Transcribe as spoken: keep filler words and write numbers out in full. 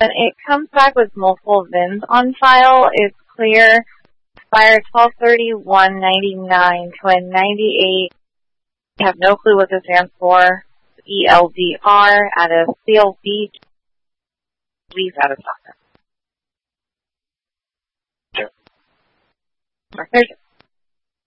And it comes back with multiple V I Ns on file. It's clear. Expired twelve thirty-one ninety-nine to a ninety-eight. I have no clue what this stands for. E L D R out of Seal Beach. Leaf out of Stockton. Sure.